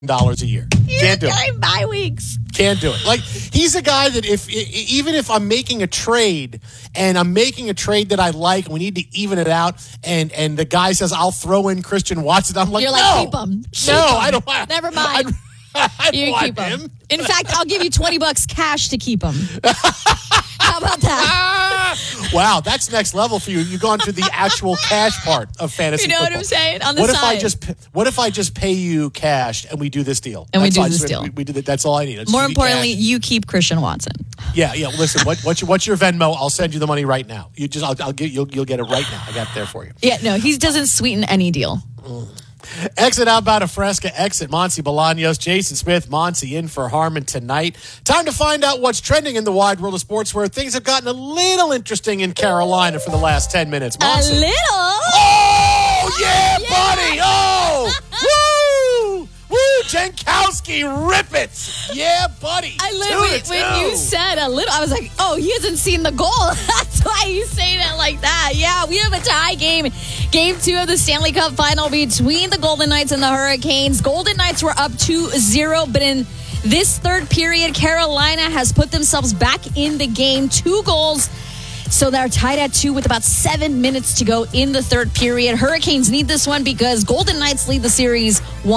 a year. Can't do it. Bye weeks. Can't do it. Like, he's a guy that even if I'm making a trade and I'm making a trade that I like, and we need to even it out, and the guy says, I'll throw in Christian Watson, I'm like, You're no. Like, keep him. I don't want. Never mind. I keep him. In fact, I'll give you $20 cash to keep him. How about that? Wow, that's next level for you. You've gone to the actual cash part of fantasy football. What I'm saying? On the side. What if I just pay you cash and we do this deal? And we do this deal. We do that. That's all I need. More importantly, you keep Christian Watson. Yeah. Listen, what's your Venmo? I'll send you the money right now. You'll get it right now. I got it there for you. Yeah, no, he doesn't sweeten any deal. Exit outbound of Fresca, exit Monty Bolaños, Jason Smith, Monty in for Harmon tonight. Time to find out what's trending in the wide world of sports, where things have gotten a little interesting in Carolina for the last 10 minutes. Monty. A little? Oh, yeah, buddy. Oh, woo. Woo, Jankowski, rip it. Yeah, buddy. I literally, when you said a little, I was like, oh, he hasn't seen the goal. That's why he's saying it like that. Yeah, we have a tie game. Game 2 of the Stanley Cup final between the Golden Knights and the Hurricanes. Golden Knights were up 2-0, but in this third period, Carolina has put themselves back in the game. 2 goals. So they're tied at 2 with about 7 minutes to go in the third period. Hurricanes need this one because Golden Knights lead the series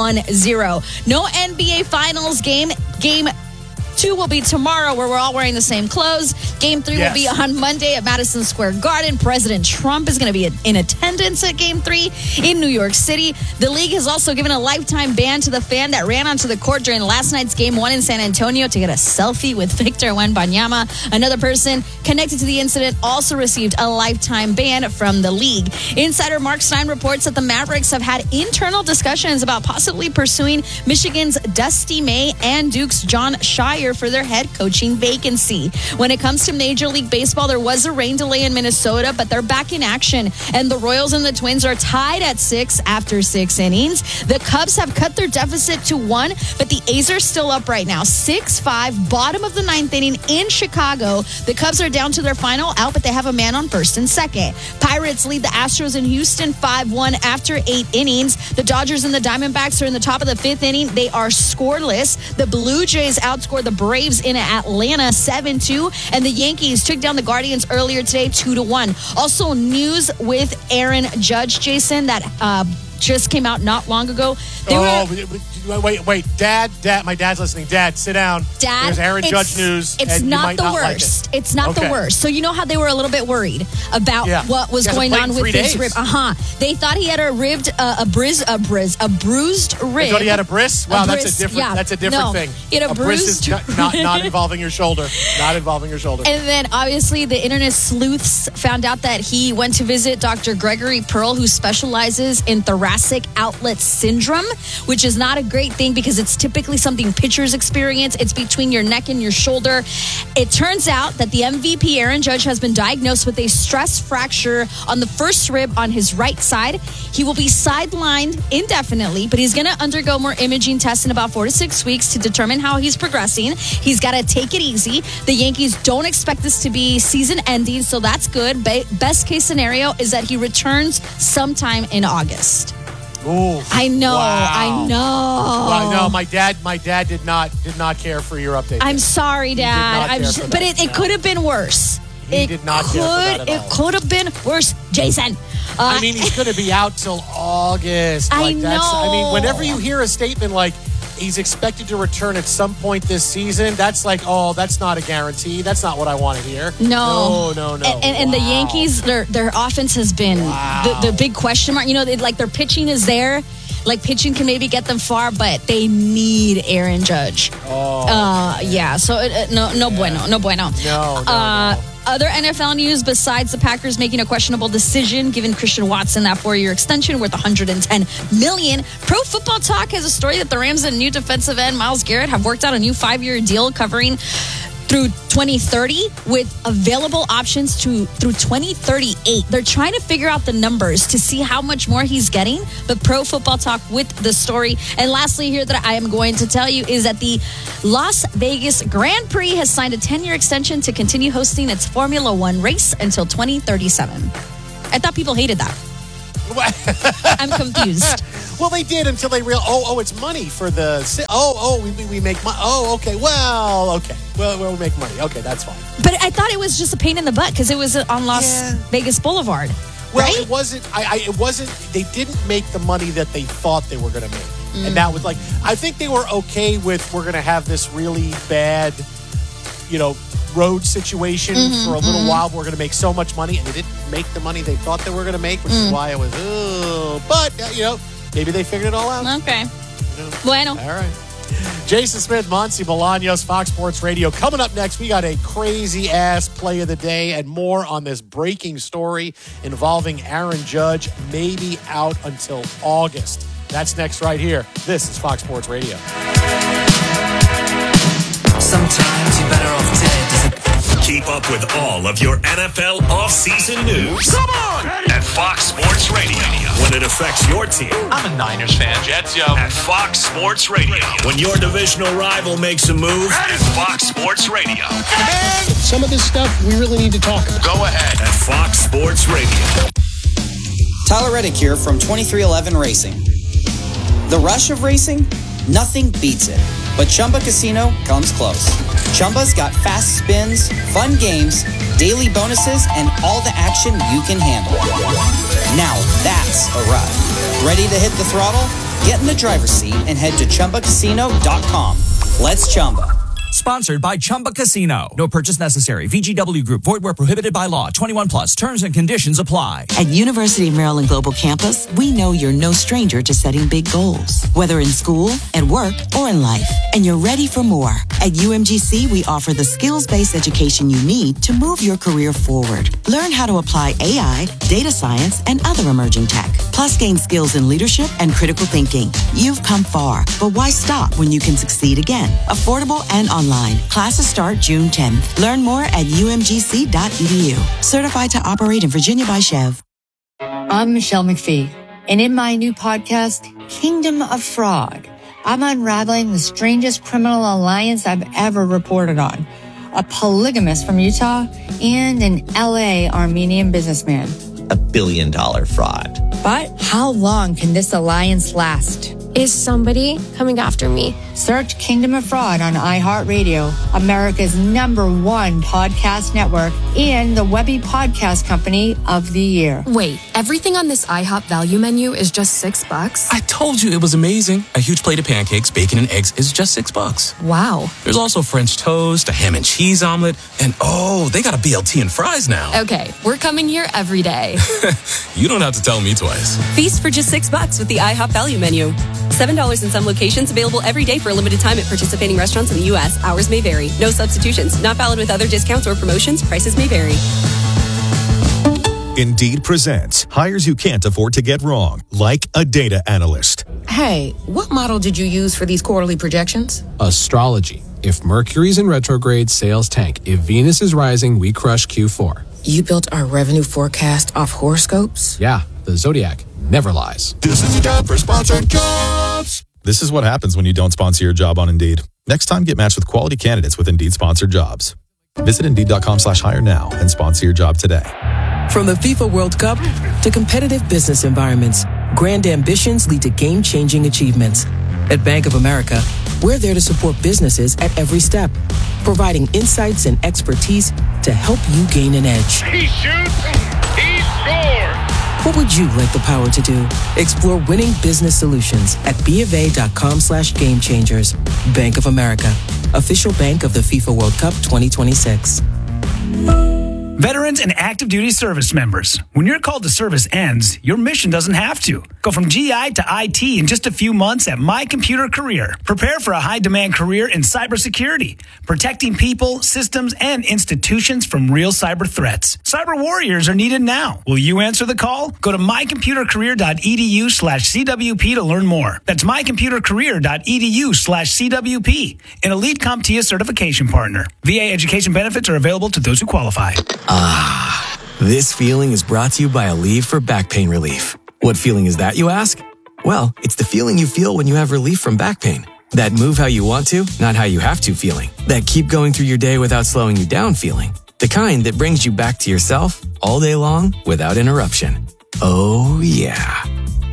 1-0. No NBA Finals game. Game 2 will be tomorrow, where we're all wearing the same clothes. Game 3 will be on Monday at Madison Square Garden. President Trump is going to be in attendance at Game 3 in New York City. The league has also given a lifetime ban to the fan that ran onto the court during last night's Game 1 in San Antonio to get a selfie with Victor Wembanyama. Another person connected to the incident also received a lifetime ban from the league. Insider Mark Stein reports that the Mavericks have had internal discussions about possibly pursuing Michigan's Dusty May and Duke's John Shire for their head coaching vacancy. When it comes to Major League Baseball, there was a rain delay in Minnesota, but they're back in action, and the Royals and the Twins are tied at 6 after 6 innings. The Cubs have cut their deficit to 1, but the A's are still up right now, 6-5, bottom of the 9th inning in Chicago. The Cubs are down to their final out, but they have a man on first and second. Pirates lead the Astros in Houston 5-1 after 8 innings. The Dodgers and the Diamondbacks are in the top of the 5th inning. They are scoreless. The Blue Jays outscored the Braves in Atlanta 7-2, and the Yankees took down the Guardians earlier today 2-1. Also, news with Aaron Judge, Jason, that just came out not long ago. Wait, Dad, my dad's listening. Dad, sit down. Dad, there's Aaron Judge news. It's not the worst. It's not the worst. So you know how they were a little bit worried about what was going on with his rib. They thought he had a bruised rib. They thought he had a bris? Wow, that's a different thing. He had a bruised bris is not involving your shoulder. Not involving your shoulder. And then obviously the internet sleuths found out that he went to visit Dr. Gregory Pearl, who specializes in thoracic outlet syndrome, which is not a great thing because it's typically something pitchers experience. It's between your neck and your shoulder. It turns out that the MVP, Aaron Judge, has been diagnosed with a stress fracture on the first rib on his right side. He will be sidelined indefinitely, but he's going to undergo more imaging tests in about 4 to 6 weeks to determine how he's progressing. He's got to take it easy. The Yankees don't expect this to be season ending, so that's good. Best case scenario is that he returns sometime in August. Ooh, I know. Wow. I know. Well, no, my dad did not care for your update. I'm sorry, Dad. But it could have been worse. He did not care for that at all. It could have been worse, Jason. I mean, he's going to be out till August. I know. Whenever you hear a statement like he's expected to return at some point this season, that's like, oh, that's not a guarantee. That's not what I want to hear. No. And the Wow. Yankees, their offense has been the big question mark. You know, their pitching is there. Like, pitching can maybe get them far, but they need Aaron Judge. Yeah. So, no bueno. No. Other NFL news besides the Packers making a questionable decision, giving Christian Watson that 4-year extension worth $110 million. Pro Football Talk has a story that the Rams and new defensive end Myles Garrett have worked out a new 5-year deal covering through 2030 with available options through 2038. They're trying to figure out the numbers to see how much more he's getting, but Pro Football Talk with the story. And lastly here that I am going to tell you is that the Las Vegas Grand Prix has signed a 10-year extension to continue hosting its Formula One race until 2037. I thought people hated that. I'm confused. Well, they did until they realized, it's money for the... we make money. Oh, okay. Well, we'll make money. Okay, that's fine. But I thought it was just a pain in the butt because it was on Las Vegas Boulevard. Well, right? it wasn't. It wasn't. They didn't make the money that they thought they were going to make, and that was like. I think they were okay with we're going to have this really bad, road situation for a little while. We're going to make so much money, and they didn't make the money they thought they were going to make, which is why it was. But maybe they figured it all out. Okay. Bueno. All right. Jason Smith, Monty Bolaños, Fox Sports Radio. Coming up next, we got a crazy-ass play of the day and more on this breaking story involving Aaron Judge, maybe out until August. That's next right here. This is Fox Sports Radio. Sometimes you're better off dead. Keep up with all of your NFL offseason news. Come on! At Fox Sports Radio. When it affects your team. I'm a Niners fan. Jets, yo. At Fox Sports Radio. When your divisional rival makes a move. At Fox Sports Radio. And some of this stuff we really need to talk about. Go ahead. At Fox Sports Radio. Tyler Reddick here from 2311 Racing. The rush of racing? Nothing beats it. But Chumba Casino comes close. Chumba's got fast spins, fun games, daily bonuses, and all the action you can handle. Now that's a ride. Ready to hit the throttle? Get in the driver's seat and head to ChumbaCasino.com. Let's Chumba. Sponsored by Chumba Casino. No purchase necessary. VGW Group. Void where prohibited by law. 21 plus. Terms and conditions apply. At University of Maryland Global Campus, we know you're no stranger to setting big goals, whether in school, at work, or in life. And you're ready for more. At UMGC, we offer the skills-based education you need to move your career forward. Learn how to apply AI, data science, and other emerging tech. Plus, gain skills in leadership and critical thinking. You've come far, but why stop when you can succeed again? Affordable and online. Classes start June 10th. Learn more at umgc.edu. Certified to operate in Virginia by Chev. I'm Michelle McPhee, and in my new podcast, Kingdom of Fraud, I'm unraveling the strangest criminal alliance I've ever reported on. A polygamist from Utah and an LA Armenian businessman. $1 billion fraud. But how long can this alliance last? Is somebody coming after me? Search Kingdom of Fraud on iHeartRadio, America's #1 podcast network, and the Webby Podcast Company of the Year. Wait, everything on this IHOP value menu is just $6? I told you it was amazing. A huge plate of pancakes, bacon, and eggs is just $6. Wow. There's also French toast, a ham and cheese omelet, and they got a BLT and fries now. Okay, we're coming here every day. You don't have to tell me twice. Feast for just $6 with the IHOP value menu. $7 in some locations, available every day for a limited time at participating restaurants in the U.S. Hours may vary. No substitutions. Not valid with other discounts or promotions. Prices may vary. Indeed presents hires you can't afford to get wrong, like a data analyst. Hey, what model did you use for these quarterly projections? Astrology. If Mercury's in retrograde, sales tank. If Venus is rising, we crush Q4. You built our revenue forecast off horoscopes? Yeah, the Zodiac never lies. This is a job for sponsored jobs. This is what happens when you don't sponsor your job on Indeed. Next time, get matched with quality candidates with Indeed sponsored jobs. Visit Indeed.com/hire now and sponsor your job today. From the FIFA World Cup to competitive business environments, grand ambitions lead to game-changing achievements. At Bank of America, we're there to support businesses at every step, providing insights and expertise to help you gain an edge. He shoots, he scores! What would you like the power to do? Explore winning business solutions at BofA.com/gamechangers. Bank of America, official bank of the FIFA World Cup 2026. Veterans and active duty service members, when your call to service ends, your mission doesn't have to. Go from GI to IT in just a few months at My Computer Career. Prepare for a high-demand career in cybersecurity, protecting people, systems, and institutions from real cyber threats. Cyber warriors are needed now. Will you answer the call? Go to mycomputercareer.edu/CWP to learn more. That's mycomputercareer.edu/CWP, an elite CompTIA certification partner. VA education benefits are available to those who qualify. This feeling is brought to you by Aleve for back pain relief. What feeling is that, you ask? Well, it's the feeling you feel when you have relief from back pain. That move how you want to, not how you have to feeling. That keep going through your day without slowing you down feeling. The kind that brings you back to yourself all day long without interruption. Oh, yeah.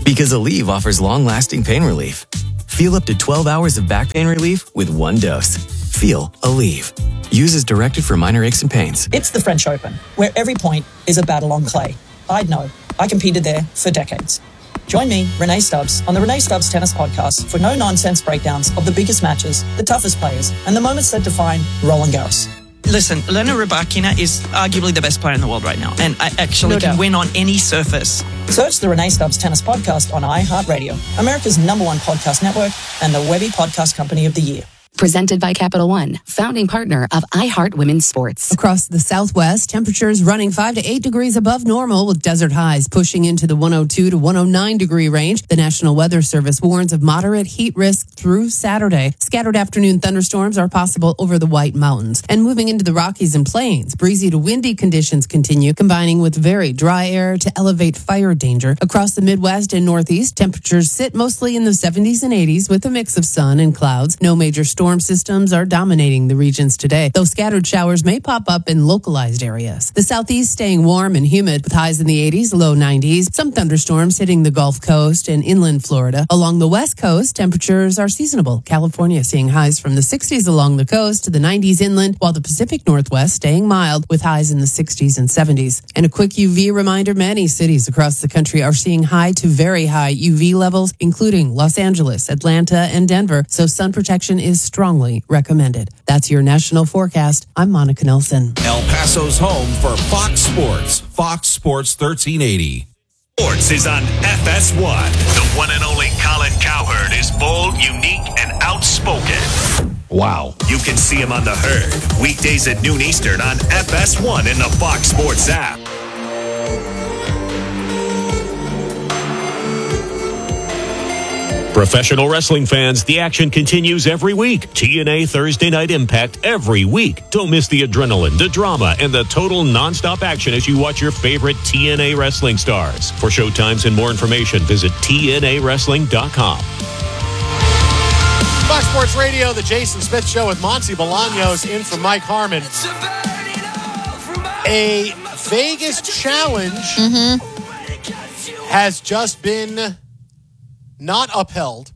Because Aleve offers long-lasting pain relief. Feel up to 12 hours of back pain relief with one dose. Feel Aleve. Use as directed for minor aches and pains. It's the French Open, where every point is a battle on clay. I'd know. I competed there for decades. Join me, Renee Stubbs, on the Renee Stubbs Tennis Podcast for no-nonsense breakdowns of the biggest matches, the toughest players, and the moments that define Roland Garros. Listen, Elena Rybakina is arguably the best player in the world right now, and I actually can win on any surface. Search the Renee Stubbs Tennis Podcast on iHeartRadio, America's #1 podcast network, and the Webby Podcast Company of the Year. Presented by Capital One, founding partner of iHeart Women's Sports. Across the Southwest, temperatures running 5 to 8 degrees above normal with desert highs pushing into the 102 to 109 degree range. The National Weather Service warns of moderate heat risk through Saturday. Scattered afternoon thunderstorms are possible over the White Mountains. And moving into the Rockies and Plains, breezy to windy conditions continue, combining with very dry air to elevate fire danger. Across the Midwest and Northeast, temperatures sit mostly in the 70s and 80s with a mix of sun and clouds. No major storm systems are dominating the regions today, though scattered showers may pop up in localized areas. The Southeast staying warm and humid with highs in the 80s, low 90s. Some thunderstorms hitting the Gulf Coast and inland Florida. Along the West Coast, temperatures are seasonable. California seeing highs from the 60s along the coast to the 90s inland, while the Pacific Northwest staying mild with highs in the 60s and 70s. And a quick UV reminder, many cities across the country are seeing high to very high UV levels, including Los Angeles, Atlanta, and Denver, so sun protection is strongly recommended. That's your national forecast. I'm Monica Nelson. El Paso's home for Fox Sports. Fox Sports 1380. Sports is on FS1. The one and only Colin Cowherd is bold, unique, and outspoken. Wow. You can see him on The Herd, weekdays at noon Eastern on FS1 in the Fox Sports app. Professional wrestling fans, the action continues every week. TNA Thursday Night Impact every week. Don't miss the adrenaline, the drama, and the total nonstop action as you watch your favorite TNA wrestling stars. For showtimes and more information, visit TNAWrestling.com. Fox Sports Radio, the Jason Smith Show with Monty Bolaños in for Mike Harmon. A Vegas challenge has just been not upheld.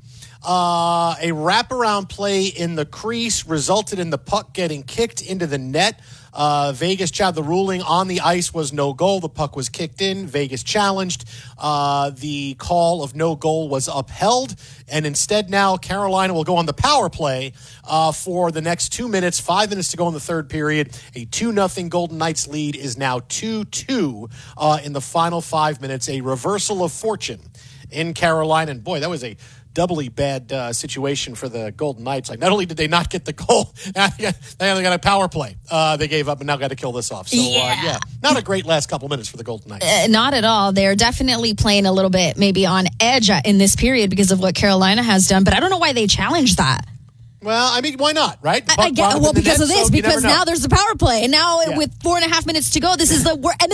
A wraparound play in the crease resulted in the puck getting kicked into the net. Vegas challenged. The ruling on the ice was no goal. The puck was kicked in. Vegas challenged. The call of no goal was upheld. And instead now Carolina will go on the power play for the next 2 minutes. 5 minutes to go in the third period. A 2-0 Golden Knights lead is now 2-2 in the final 5 minutes. A reversal of fortune in Carolina. And boy, that was a doubly bad situation for the Golden Knights. Like, not only did they not get the goal, they only got a power play. They gave up and now got to kill this off. So, not a great last couple minutes for the Golden Knights. Not at all. They're definitely playing a little bit maybe on edge in this period because of what Carolina has done. But I don't know why they challenged that. Well, I mean, why not, right? I get, well, because of this, because now there's the power play. And now with 4.5 minutes to go, this is the worst. And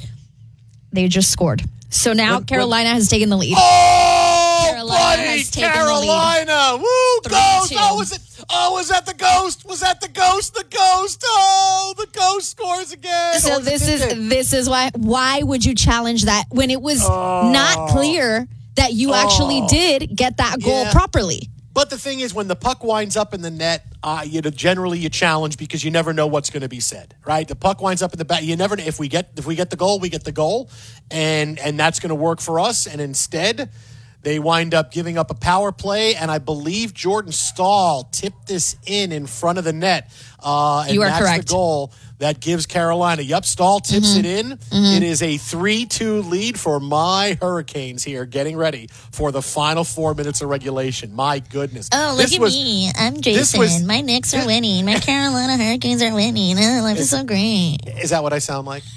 they just scored. So now Carolina has taken the lead. Oh, Carolina buddy, Carolina. Woo, Ghost. Was that the Ghost? Was that the Ghost? The Ghost. Oh, the Ghost scores again. So this is why would you challenge that when it was not clear that you actually did get that goal properly? But the thing is, when the puck winds up in the net, generally you challenge because you never know what's going to be said, right? The puck winds up in the back. You never know. If we get the goal, we get the goal, and that's going to work for us. And instead, they wind up giving up a power play, and I believe Jordan Stahl tipped this in front of the net. And you are that's correct. The goal that gives Carolina. Yep, Stahl tips it in. It is a 3-2 lead for my Hurricanes here, getting ready for the final 4 minutes of regulation. My goodness. Oh, look at me. I'm Jason. My Knicks are winning. My Carolina Hurricanes are winning. Oh, life is so great. Is that what I sound like?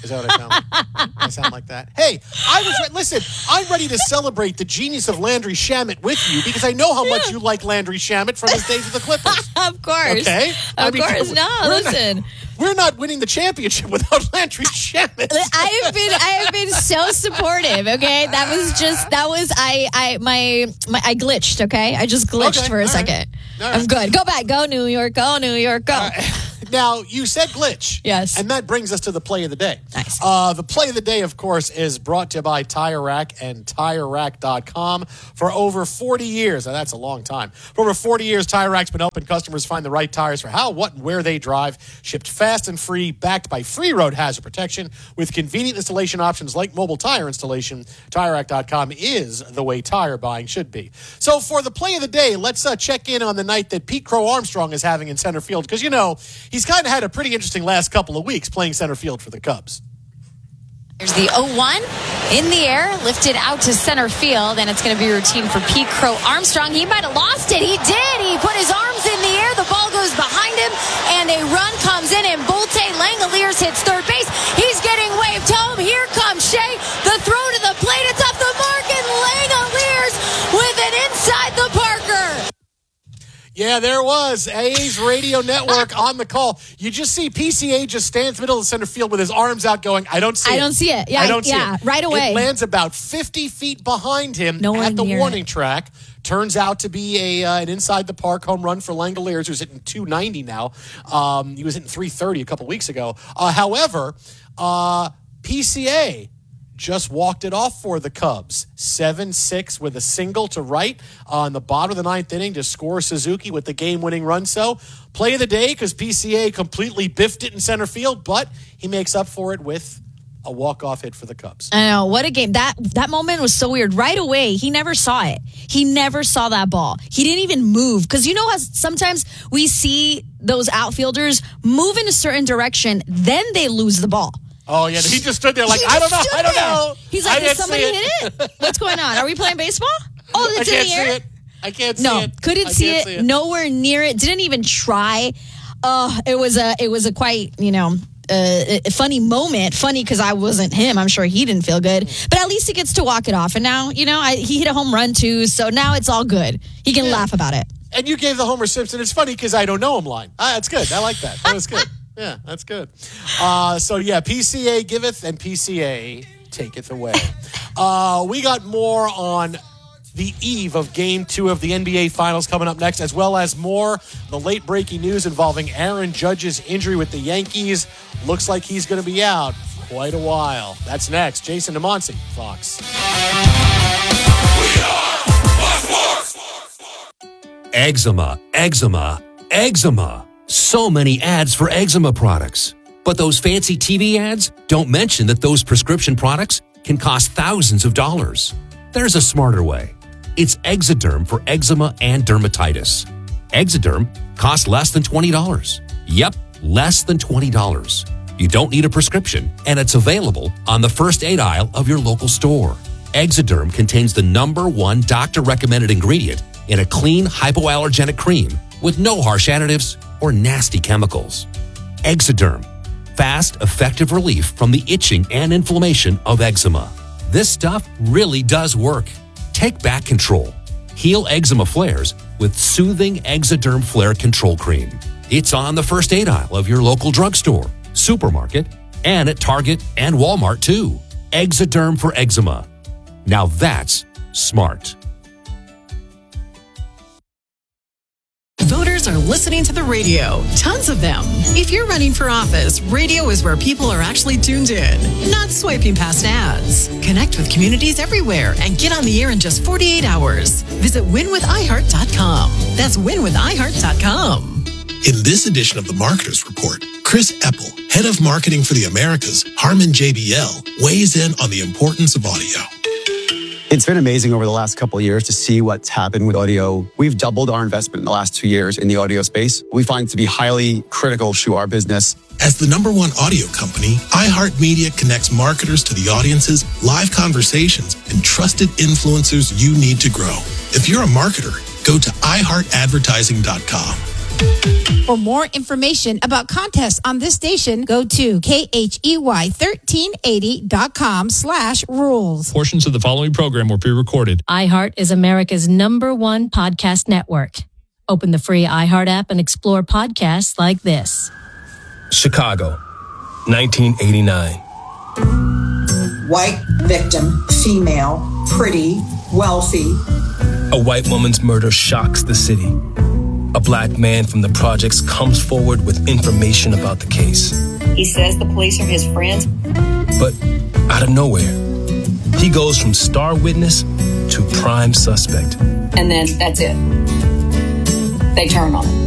I sound like that? Hey, listen, I'm ready to celebrate the genius of Landry Shamet with you because I know how much you like Landry Shamet from his days with the Clippers. Of course. Okay? Of course. No, listen. We're not winning the championship without Landry Shamet. I have been so supportive. Okay, I glitched. Okay, I just glitched for a second. I'm good. Go back. Go New York. Go New York. Go. Now, you said glitch. Yes. And that brings us to the play of the day. Nice. The play of the day, of course, is brought to you by Tire Rack and TireRack.com. For over 40 years, now that's a long time. For over 40 years, Tire Rack's been helping customers find the right tires for how, what, and where they drive. Shipped fast and free, backed by free road hazard protection. With convenient installation options like mobile tire installation, TireRack.com is the way tire buying should be. So for the play of the day, let's check in on the night that Pete Crow Armstrong is having in center field. Because, you know, he's kind of had a pretty interesting last couple of weeks playing center field for the Cubs. There's the 0-1 in the air, lifted out to center field, and it's going to be routine for Pete Crow Armstrong. He might have lost it. He did. He put his arms in the air. The ball goes behind him, and a run comes in, and Bolte Langeliers hits third base. He's getting waved home. Here comes Shea. The throw to the plate. It's off the mark, and Langeliers with an inside the Parker. Yeah, there was A's radio network on the call. You just see PCA just stands in the middle of the center field with his arms out going, I don't see it. I don't see it. Yeah, I don't see it. Right away. It lands about 50 feet behind him Nowhere at the near warning track. Turns out to be an inside the park home run for Langeliers, who's hitting 290 now. He was hitting 330 a couple weeks ago. However, PCA just walked it off for the Cubs. 7-6 with a single to right on the bottom of the ninth inning to score Suzuki with the game-winning run. So, play of the day because PCA completely biffed it in center field, but he makes up for it with a walk-off hit for the Cubs. I know. What a game. That moment was so weird. Right away, he never saw it. He never saw that ball. He didn't even move. Because you know how sometimes we see those outfielders move in a certain direction, then they lose the ball. Oh, yeah. He just stood there like, I don't know. He's like, did somebody hit it? What's going on? Are we playing baseball? Oh, it's in the air? I can't see it. No, couldn't see it. Nowhere near it. Didn't even try. It was a quite, a funny moment. Funny because I wasn't him. I'm sure he didn't feel good. But at least he gets to walk it off. And now, he hit a home run too. So now it's all good. He can laugh about it. And you gave the Homer Simpson, it's funny because I don't know him line. That's good. I like that. That was good. Yeah, that's good. PCA giveth and PCA taketh away. We got more on the eve of Game 2 of the NBA Finals coming up next, as well as more the late breaking news involving Aaron Judge's injury with the Yankees. Looks like he's going to be out quite a while. That's next. Jason DeMonte, Fox. Eczema, eczema, eczema. So many ads for eczema products. But those fancy TV ads don't mention that those prescription products can cost thousands of dollars. There's a smarter way. It's Exoderm for eczema and dermatitis. Exoderm costs less than $20. Yep, less than $20. You don't need a prescription, and it's available on the first aid aisle of your local store. Exoderm contains the #1 doctor-recommended ingredient in a clean, hypoallergenic cream with no harsh additives or nasty chemicals. Exoderm. Fast, effective relief from the itching and inflammation of eczema. This stuff really does work. Take back control. Heal eczema flares with soothing Exoderm Flare Control Cream. It's on the first aid aisle of your local drugstore, supermarket, and at Target and Walmart too. Exoderm for eczema. Now that's smart. Voters are listening to the radio. Tons of them. If you're running for office, radio is where people are actually tuned in, not swiping past ads. Connect with communities everywhere and get on the air in just 48 hours. Visit winwithiheart.com. That's winwithiheart.com. In this edition of the Marketers Report, Chris Eppel, head of marketing for the Americas, Harman JBL, weighs in on the importance of audio. It's been amazing over the last couple of years to see what's happened with audio. We've doubled our investment in the last 2 years in the audio space. We find it to be highly critical to our business. As the #1 audio company, iHeartMedia connects marketers to the audiences, live conversations, and trusted influencers you need to grow. If you're a marketer, go to iHeartAdvertising.com. For more information about contests on this station, go to KHEY1380.com/rules. Portions of the following program were pre-recorded. iHeart is America's #1 podcast network. Open the free iHeart app and explore podcasts like this. Chicago, 1989. White victim, female, pretty, wealthy. A white woman's murder shocks the city. A black man from the projects comes forward with information about the case. He says the police are his friends. But out of nowhere, he goes from star witness to prime suspect. And then that's it. They turn on him.